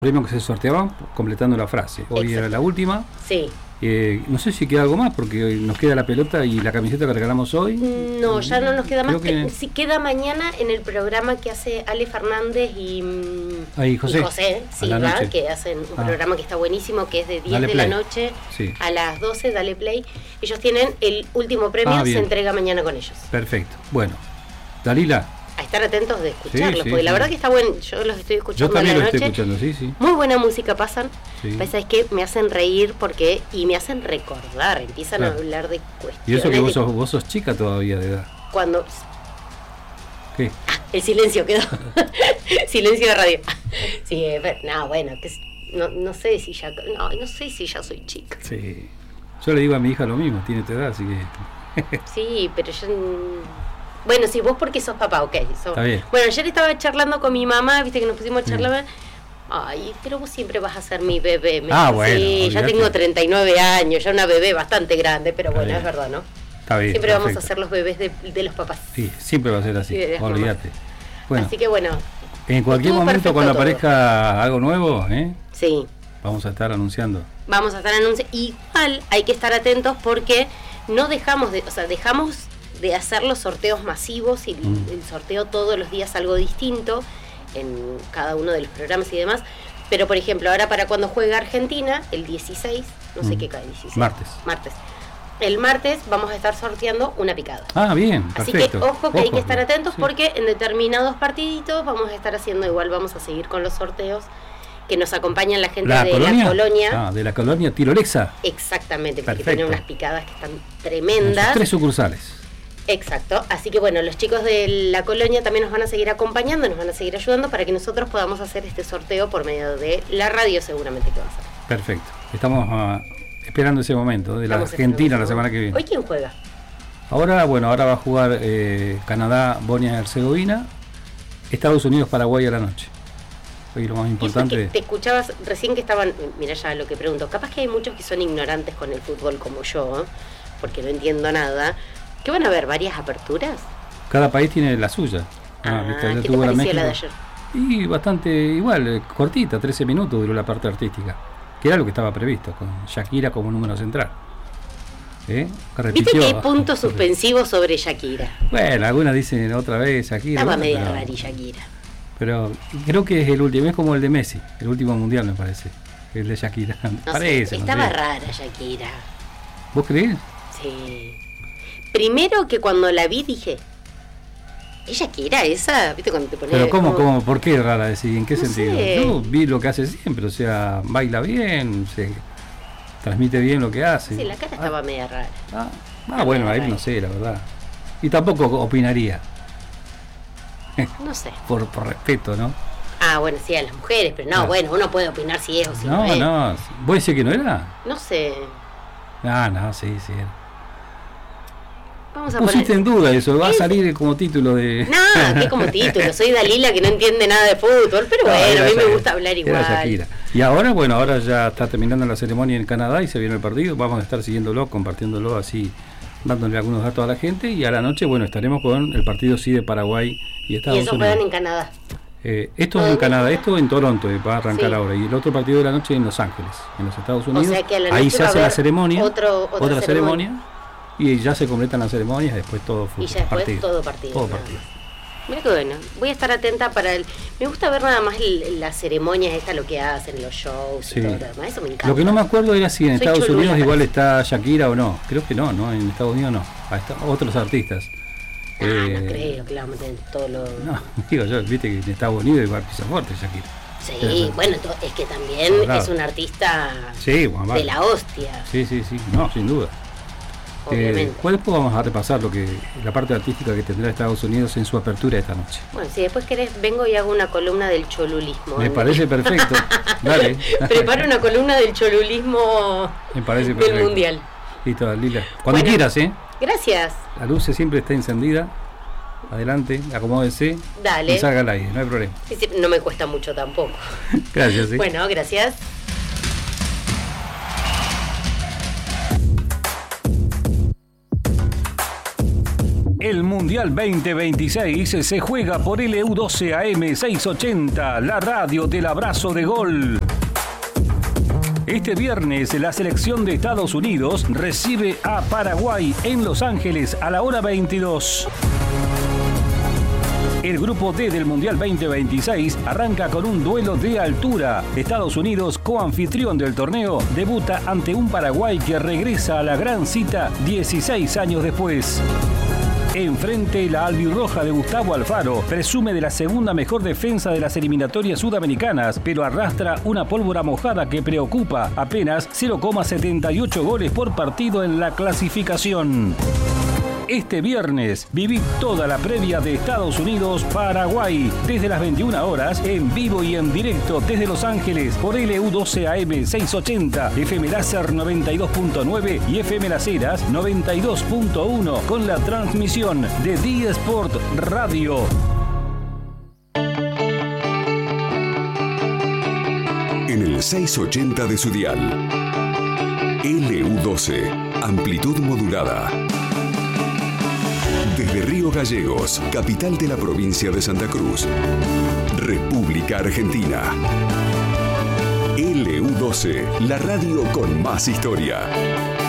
premios que se sorteaban completando la frase. Hoy Exacto. era la última. Sí. No sé si queda algo más porque hoy nos queda la pelota y la camiseta que regalamos hoy. No, ya no nos queda más. Creo que- Sí, queda mañana en el programa que hace Ale Fernández y José. y José A la Silva, noche. que hacen un programa que está buenísimo, que es de 10 Dale de la play. noche Sí. a las 12, Dale Play. Ellos tienen el último premio, se bien. entrega mañana con ellos. Perfecto. Bueno, Dalila, A estar atentos de escucharlos, Sí, porque la sí. verdad que está bueno. Yo los estoy yo escuchando también a lo la estoy noche. escuchando, sí. Muy buena música pasan. Sí. Pasa es que me hacen reír y me hacen recordar, empiezan Claro. a hablar de cuestiones. Y eso que de vos sos chica todavía de edad. cuando ¿Qué? el silencio quedó. Silencio de radio. Sí, no, bueno, no sé si ya soy chica. Sí. Yo le digo a mi hija lo mismo, tiene tu edad, así que... Sí, pero yo bueno, sí, vos porque sos papá, ok. Está bien. Bueno, ayer estaba charlando con mi mamá, viste que nos pusimos a charlar. Ay, pero vos siempre vas a ser mi bebé. Bueno, sí, ya olvidate. tengo 39 años, ya una bebé bastante grande, pero Está bueno, bien. es verdad, ¿no? Está bien. Siempre vamos a perfecto. ser los bebés de los papás. Sí, siempre va a ser así, Sí, de las olvídate. Bueno, Así que bueno, en cualquier estuvo momento perfecto cuando todo. aparezca algo nuevo, sí, vamos a estar anunciando. vamos a estar anunciando. Igual hay que estar atentos porque no dejamos dejamos de hacer los sorteos masivos y el sorteo todos los días algo distinto en cada uno de los programas y demás. Pero por ejemplo, ahora para cuando juega Argentina, el 16, no sé qué cae, 16. Martes. El martes vamos a estar sorteando una picada. Ah, bien, Así perfecto. que ojo que hay que estar sí. atentos porque en determinados partiditos vamos a estar haciendo igual, vamos a seguir con los sorteos que nos acompañan la gente ¿La de colonia? la colonia. Ah, de la colonia Tirolexa. Exactamente, porque Perfecto. tienen unas picadas que están En sus tremendas. 3 sucursales. Exacto, así que bueno, los chicos de la colonia también nos van a seguir acompañando, nos van a seguir ayudando para que nosotros podamos hacer este sorteo por medio de la radio seguramente que va a ser. Perfecto. Estamos esperando ese momento de la Estamos Argentina la esperando. semana que viene. ¿Hoy quién juega? Ahora va a jugar Canadá, Bosnia y Herzegovina, Estados Unidos, Paraguay a la noche. Hoy lo más Y eso importante. que te escuchabas recién que estaban, mira ya lo que pregunto, capaz que hay muchos que son ignorantes con el fútbol como yo, porque no entiendo nada, que van a haber varias aperturas. Cada país tiene la suya. ¿Viste? Ayer ¿Qué te tuvo la pareció la de México. ayer? Y bastante igual, cortita, 13 minutos duró la parte artística, que era lo que estaba previsto, con Shakira como número central. ¿Viste Repitió. que hay puntos suspensivos sobre Shakira? Bueno, algunas dicen otra vez Shakira. Estaba bueno, media pero- rara y Shakira. Pero creo que es el último, es como el de Messi, el último mundial me parece, el de Shakira. No Parece, sé, no estaba sé. rara Shakira. ¿Vos creés? Sí. Primero que cuando la vi dije, ¿es Shakira esa? ¿Viste cuando te pones Pero como- ¿cómo? ¿Por qué rara decir? ¿En qué No sentido? sé. Yo vi lo que hace siempre, o sea, baila bien, se transmite bien lo que hace. Sí, la cara estaba media rara. Bueno, ahí no sé, la verdad. Y tampoco opinaría, No sé. por respeto, ¿no? Bueno, sí, a las mujeres, pero no, Claro. bueno, uno puede opinar si es o si no, No, es. no, ¿vos decís que no era? No sé. No, sí. Vamos a Pusiste poner... en duda eso, va a salir como título de... No, que como título, soy Dalila que no entiende nada de fútbol, pero No, bueno, era a mí me Shakira, gusta hablar era igual. Shakira. Y ahora ya está terminando la ceremonia en Canadá y se viene el partido. Vamos a estar siguiéndolo, compartiéndolo así, dándole algunos datos a la gente. Y a la noche, estaremos con el partido sí de Paraguay y Y Estados eso Unidos. juegan en Canadá. Esto es en Canadá, esto en Toronto, va a arrancar Sí. ahora. Y el otro partido de la noche en Los Ángeles, en los Estados Unidos. sea que a la Ahí noche se va a hace la haber ceremonia, otra ceremonia. Y ya se completan las ceremonias, después todo fútbol. Y ya después todo partido. Todo nada partido. más. Mira que bueno, voy a estar atenta para el... Me gusta ver nada más las ceremonias estas, lo que hacen, los shows Sí. y todo lo demás, eso me encanta. Lo que no me acuerdo era si en Soy Estados cholula, Unidos igual parece. está Shakira o no. Creo que no, en Estados Unidos no. Ahí están otros artistas. No creo que la vamos a meter en todo lo... No, digo yo, viste que en Estados Unidos igual pisa fuerte Shakira. Sí, bueno, es que también Claro. es un artista Sí, bueno, vale. de la hostia, Sí, no, sin duda. obviamente. Después vamos a repasar la parte artística que tendrá Estados Unidos en su apertura esta noche. Bueno, si después querés, vengo y hago una columna del cholulismo. Me parece perfecto. Dale. Preparo una columna del cholulismo Me parece del perfecto. mundial. Listo, Lila. Cuando Bueno. quieras, Gracias. La luz siempre está encendida. Adelante, acomódese. Dale. Y salga al aire, no hay problema. Sí, sí, no me cuesta mucho tampoco. Gracias, ¿sí? Bueno, gracias. El Mundial. Mundial 2026 se juega por LU12 AM 680, la radio del abrazo de gol. Este viernes, la selección de Estados Unidos recibe a Paraguay en Los Ángeles a la hora 22. El grupo D del Mundial 2026 arranca con un duelo de altura. Estados Unidos, coanfitrión del torneo, debuta ante un Paraguay que regresa a la gran cita 16 años después. Enfrente, la albirroja de Gustavo Alfaro presume de la segunda mejor defensa de las eliminatorias sudamericanas, pero arrastra una pólvora mojada que preocupa, apenas 0,78 goles por partido en la clasificación. Este viernes viví toda la previa de Estados Unidos-Paraguay desde las 21 horas en vivo y en directo desde Los Ángeles por LU12 AM 680, FM Láser 92.9 y FM Las Heras 92.1 con la transmisión de D-Sport Radio. En el 680 de su dial, LU12, amplitud modulada. Desde Río Gallegos, capital de la provincia de Santa Cruz, República Argentina. LU12, la radio con más historia.